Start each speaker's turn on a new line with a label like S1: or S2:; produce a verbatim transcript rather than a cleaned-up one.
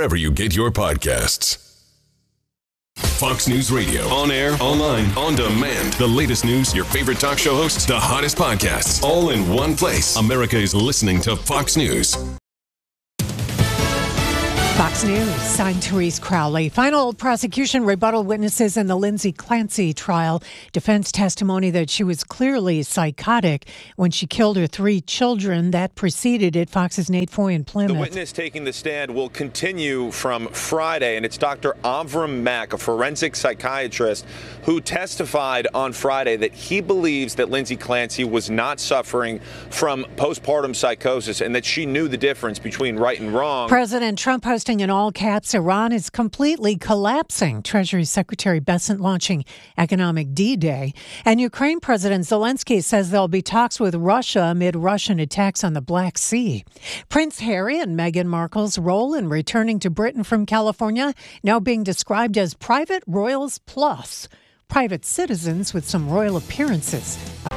S1: wherever you get your podcasts. Fox News Radio. On air, online, on demand. The latest news, your favorite talk show hosts, the hottest podcasts, all in one place. America is listening to Fox News.
S2: Fox News, I'm Therese Crowley. Final prosecution rebuttal witnesses in the Lindsay Clancy trial. Defense testimony that she was clearly psychotic when she killed her three children. That preceded it. Fox's Nate Foy in Plymouth.
S3: The witness taking the stand will continue from Friday, and it's Doctor Avram Mack, a forensic psychiatrist, who testified on Friday that he believes that Lindsay Clancy was not suffering from postpartum psychosis and that she knew the difference between right and wrong.
S2: President Trump posted in all caps, Iran is completely collapsing. Treasury Secretary Bessent launching economic D-Day. And Ukraine President Zelensky says there'll be talks with Russia amid Russian attacks on the Black Sea. Prince Harry and Meghan Markle's role in returning to Britain from California now being described as Private Royals Plus. Private citizens with some royal appearances.